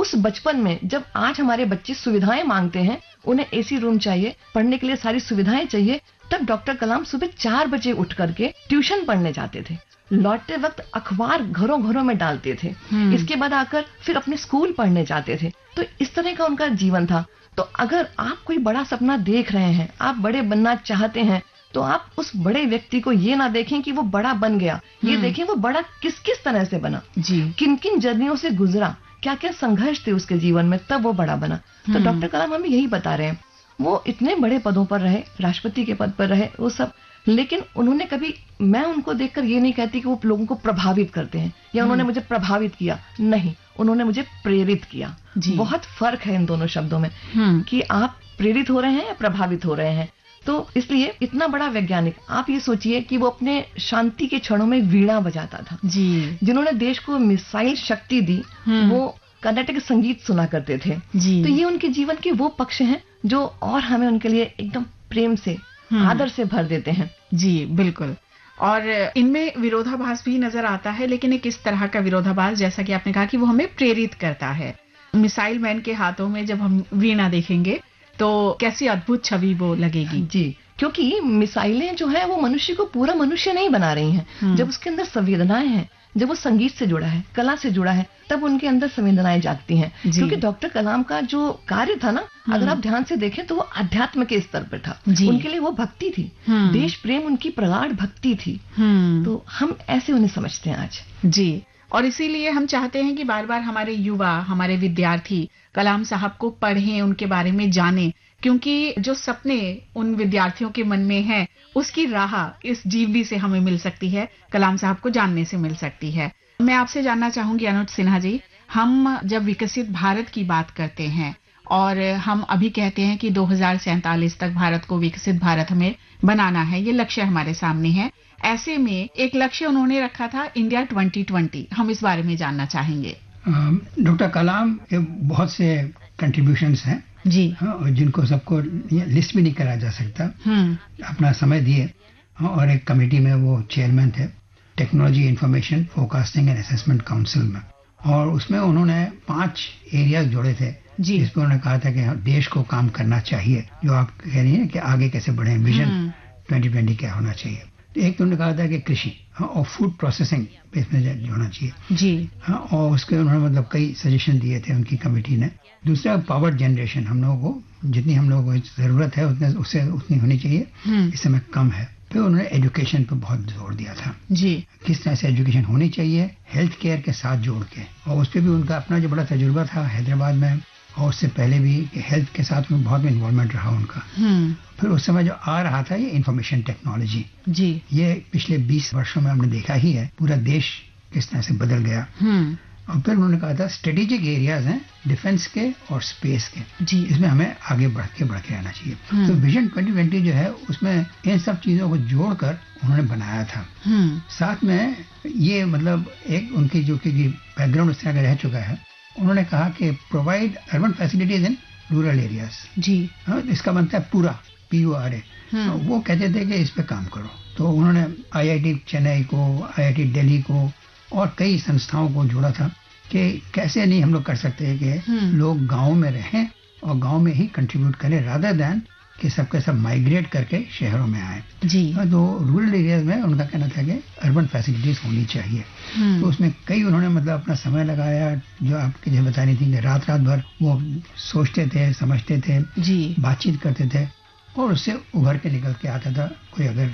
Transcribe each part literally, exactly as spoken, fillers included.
उस बचपन में जब आज हमारे बच्चे सुविधाएं मांगते हैं, उन्हें एसी रूम चाहिए, पढ़ने के लिए सारी सुविधाएं चाहिए, तब डॉक्टर कलाम सुबह चार बजे उठ करके ट्यूशन पढ़ने जाते थे, लौटते वक्त अखबार घरों घरों में डालते थे, इसके बाद आकर फिर अपने स्कूल पढ़ने जाते थे। तो इस तरह का उनका जीवन था। तो अगर आप कोई बड़ा सपना देख रहे हैं, आप बड़े बनना चाहते हैं, तो आप उस बड़े व्यक्ति को ये ना देखें कि वो बड़ा बन गया, ये देखें वो बड़ा किस किस तरह से बना, जी किन किन जर्नियों से गुजरा, क्या क्या संघर्ष थे उसके जीवन में, तब वो बड़ा बना। तो डॉक्टर कलाम हमें यही बता रहे हैं। वो इतने बड़े पदों पर रहे, राष्ट्रपति के पद पर रहे, वो सब, लेकिन उन्होंने कभी, मैं उनको देखकर ये नहीं कहती कि वो लोगों को प्रभावित करते हैं या उन्होंने मुझे प्रभावित किया, नहीं, उन्होंने मुझे प्रेरित किया। बहुत फर्क है इन दोनों शब्दों में कि आप प्रेरित हो रहे हैं या प्रभावित हो रहे हैं। तो इसलिए इतना बड़ा वैज्ञानिक, आप ये सोचिए कि वो अपने शांति के क्षणों में वीणा बजाता था, जी जिन्होंने देश को मिसाइल शक्ति दी, वो कर्नाटक संगीत सुना करते थे। जी। तो ये उनके जीवन के वो पक्ष हैं जो और हमें उनके लिए एकदम प्रेम से, आदर से भर देते हैं। जी बिल्कुल। और इनमें विरोधाभास भी नजर आता है, लेकिन एक इस तरह का विरोधाभास, जैसा कि आपने कहा कि वो हमें प्रेरित करता है। मिसाइल मैन के हाथों में जब हम वीणा देखेंगे तो कैसी अद्भुत छवि वो लगेगी। जी, क्योंकि मिसाइलें जो है वो मनुष्य को पूरा मनुष्य नहीं बना रही हैं। जब उसके अंदर संवेदनाएं हैं, जब वो संगीत से जुड़ा है, कला से जुड़ा है, तब उनके अंदर संवेदनाएं जागती हैं। क्योंकि डॉक्टर कलाम का जो कार्य था ना, अगर आप ध्यान से देखें तो वो अध्यात्म के स्तर पर था। उनके लिए वो भक्ति थी, देश प्रेम उनकी प्रगाढ़ भक्ति थी। तो हम ऐसे उन्हें समझते हैं आज। जी, और इसीलिए हम चाहते हैं कि बार बार हमारे युवा, हमारे विद्यार्थी कलाम साहब को पढ़ें, उनके बारे में जानें, क्योंकि जो सपने उन विद्यार्थियों के मन में हैं, उसकी राह इस जीवनी से हमें मिल सकती है, कलाम साहब को जानने से मिल सकती है। मैं आपसे जानना चाहूंगी अनुज सिन्हा जी, हम जब विकसित भारत की बात करते हैं और हम अभी कहते हैं कि दो हज़ार सैंतालीस तक भारत को विकसित भारत हमें बनाना है, ये लक्ष्य हमारे सामने है। ऐसे में एक लक्ष्य उन्होंने रखा था इंडिया ट्वेंटी ट्वेंटी, हम इस बारे में जानना चाहेंगे। डॉक्टर कलाम के बहुत से कंट्रीब्यूशंस हैं जी, हाँ, और जिनको सबको लिस्ट भी नहीं करा जा सकता। अपना समय दिए और एक कमेटी में वो चेयरमैन थे, technology information forecasting and assessment council में, और उसमें उन्होंने पांच एरियाज जोड़े थे जिसपे उन्होंने कहा था कि देश को काम करना चाहिए, जो आप कह रही हैं कि आगे कैसे बढ़े, विजन ट्वेंटी ट्वेंटी क्या होना चाहिए। एक तो उन्होंने कहा था कि कृषि हाँ, और फूड प्रोसेसिंग इसमें होना चाहिए जी हाँ, और उसके उन्होंने मतलब कई सजेशन दिए थे उनकी कमेटी ने। दूसरा पावर जनरेशन, हम लोगों को जितनी हम लोगों को जरूरत है उतने उससे उतनी होनी चाहिए, इस समय कम है। फिर उन्होंने एजुकेशन पर बहुत जोर दिया था जी, किस तरह से एजुकेशन होनी चाहिए हेल्थ केयर के साथ जोड़ के, और उस पर भी उनका अपना जो बड़ा तजुर्बा था हैदराबाद में और उससे पहले भी हेल्थ के साथ में बहुत इन्वॉल्वमेंट रहा उनका। फिर उस समय जो आ रहा था ये इंफॉर्मेशन टेक्नोलॉजी जी, ये पिछले बीस वर्षों में हमने देखा ही है पूरा देश किस तरह से बदल गया। और फिर उन्होंने कहा था स्ट्रेटेजिक एरियाज हैं डिफेंस के और स्पेस के जी, इसमें हमें आगे बढ़ के बढ़ के रहना चाहिए। तो विजन ट्वेंटी ट्वेंटी जो है उसमें इन सब चीजों को जोड़कर उन्होंने बनाया था। साथ में ये मतलब एक उनकी जो कि बैकग्राउंड इस तरह का रह चुका है, उन्होंने कहा कि provide urban facilities in rural areas जी, इसका बनता है पूरा पी ओ आर ए। वो कहते थे कि इस पे काम करो, तो उन्होंने आई आई टी चेन्नई को, आई आई टी दिल्ली को और कई संस्थाओं को जोड़ा था कि कैसे नहीं हम लोग कर सकते हैं कि लोग गांव में रहें और गांव में ही कंट्रीब्यूट करें रादर दैन कि सबके सब माइग्रेट करके शहरों में आए जी। तो रूरल एरियाज में उनका कहना था कि अर्बन फैसिलिटीज होनी चाहिए। तो उसमें कई उन्होंने मतलब अपना समय लगाया, जो आपके जो बता रही थी कि रात रात भर वो सोचते थे, समझते थे जी, बातचीत करते थे और उससे उभर के निकल के आता था कोई अगर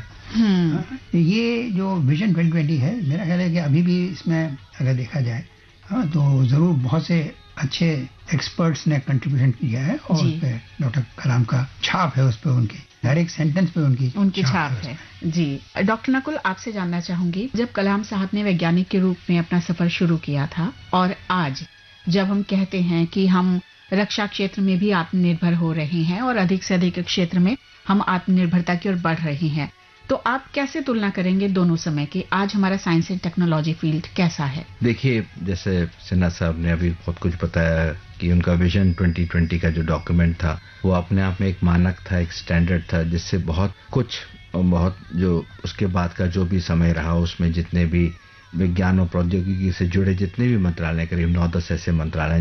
रिजल्ट। ये जो विजन ट्वेंटी ट्वेंटी है, मेरा ख्याल है कि अभी भी इसमें अगर देखा जाए हाँ, तो जरूर बहुत से अच्छे एक्सपर्ट्स ने कंट्रीब्यूशन किया है और उस पे डॉक्टर कलाम का छाप है, उस पे उनकी हर एक सेंटेंस पे उनकी उनकी छाप, छाप है, है जी। डॉक्टर नकुल, आपसे जानना चाहूंगी, जब कलाम साहब ने वैज्ञानिक के रूप में अपना सफर शुरू किया था और आज जब हम कहते हैं कि हम रक्षा क्षेत्र में भी आत्मनिर्भर हो रहे हैं और अधिक से अधिक क्षेत्र में हम आत्मनिर्भरता की ओर बढ़ रहे हैं, तो आप कैसे तुलना करेंगे दोनों समय की? आज हमारा साइंस एंड टेक्नोलॉजी फील्ड कैसा है? देखिए, जैसे सिन्हा साहब ने अभी बहुत कुछ बताया कि उनका विजन ट्वेंटी ट्वेंटी का जो डॉक्यूमेंट था वो अपने आप में एक मानक था, एक स्टैंडर्ड था, जिससे बहुत कुछ बहुत जो उसके बाद का जो भी समय रहा उसमें जितने भी विज्ञान और प्रौद्योगिकी से जुड़े जितने भी मंत्रालय, करीब नौ दस ऐसे मंत्रालय